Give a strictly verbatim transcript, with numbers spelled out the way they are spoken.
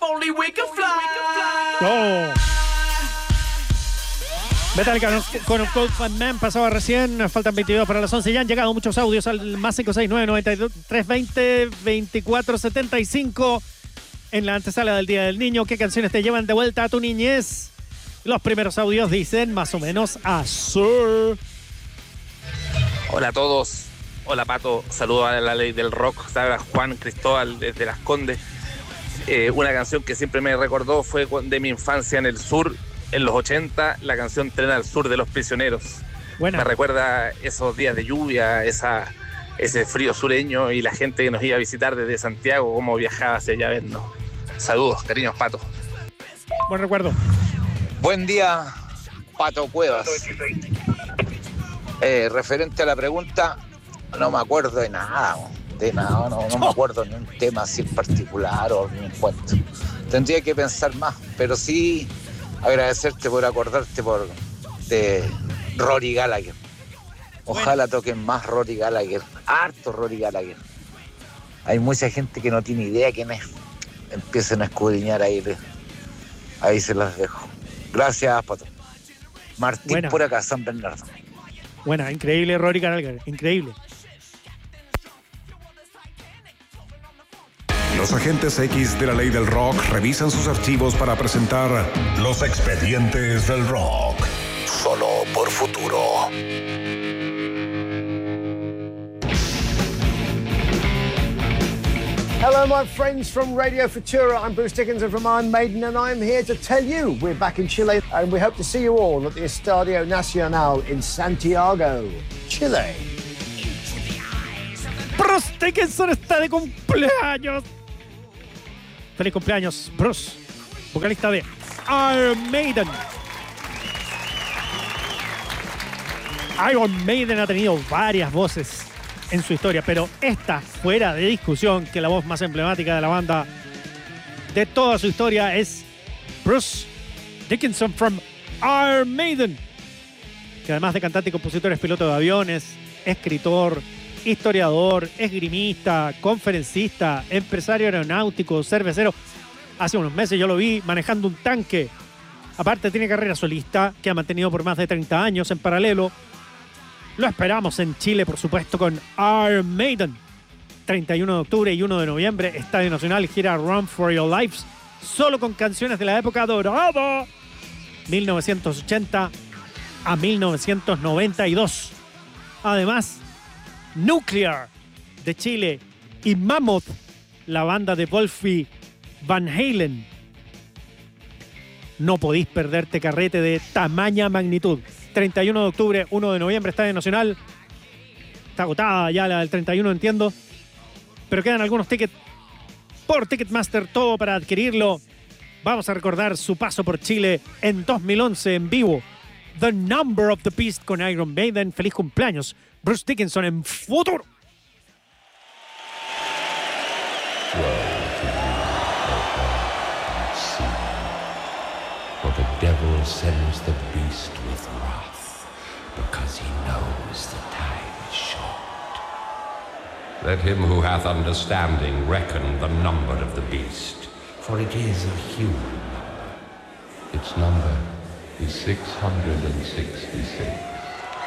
only we can fly. Oh. Metallica con un Cold Fat Man pasaba recién. Faltan veintidós para las once. Ya han llegado muchos audios al más cinco seis nueve nueve dos tres dos cero veinticuatro setenta y cinco en la antesala del Día del Niño. ¿Qué canciones te llevan de vuelta a tu niñez? Los primeros audios dicen más o menos así. Hola a todos. Hola Pato. Saludos a la ley del rock. Sabra Juan Cristóbal desde Las Condes. Eh, una canción que siempre me recordó fue de mi infancia en el sur. En los ochenta, la canción Tren al Sur de Los Prisioneros. Buena. Me recuerda esos días de lluvia, esa, ese frío sureño y la gente que nos iba a visitar desde Santiago, cómo viajaba hacia allá a vernos. Saludos, cariños, Pato. Buen recuerdo. Buen día, Pato Cuevas. Eh, referente a la pregunta, no me acuerdo de nada, de nada, no, no me acuerdo ni un tema así en particular o ni un cuento. Tendría que pensar más, pero sí agradecerte por acordarte por de Rory Gallagher. Ojalá toquen más Rory Gallagher, harto Rory Gallagher. Hay mucha gente que no tiene idea quién es. Empiecen a escudriñar ahí, ahí se las dejo. Gracias, Pato. Martín Buena. Por acá, San Bernardo. Buena, increíble Rory Gallagher, increíble. Los agentes X de la ley del rock revisan sus archivos para presentar los expedientes del rock. Solo por Futuro. Hello, my friends from Radio Futura. I'm Bruce Dickinson from Iron Maiden, and I'm here to tell you we're back in Chile, and we hope to see you all at the Estadio Nacional in Santiago, Chile. Bruce Dickinson está de cumpleaños. Feliz cumpleaños, Bruce, vocalista de Iron Maiden. Iron Maiden ha tenido varias voces en su historia, pero esta, fuera de discusión, que la voz más emblemática de la banda de toda su historia es Bruce Dickinson from Iron Maiden, que además de cantante y compositor es piloto de aviones, escritor, historiador, esgrimista, conferencista, empresario aeronáutico, cervecero. Hace unos meses yo lo vi manejando un tanque. Aparte tiene carrera solista que ha mantenido por más de treinta años en paralelo. Lo esperamos en Chile, por supuesto, con Iron Maiden. treinta y uno de octubre y uno de noviembre, Estadio Nacional, gira Run for Your Lives, solo con canciones de la época dorada, mil novecientos ochenta a mil novecientos noventa y dos. Además, Nuclear de Chile y Mammoth, la banda de Wolfie Van Halen. No podéis perderte carrete de tamaña magnitud. treinta y uno de octubre, uno de noviembre, Estadio Nacional. Está agotada ya la del treinta y uno, entiendo. Pero quedan algunos tickets por Ticketmaster, todo para adquirirlo. Vamos a recordar su paso por Chile en dos mil once en vivo. The Number of the Beast con Iron Maiden. Feliz cumpleaños, Bruce Dickinson en Futuro. For the devil sends the beast with wrath, because he knows the time is short. Let him who hath understanding reckon the number of the beast, for it is a human number. Its number is six hundred sixty-six.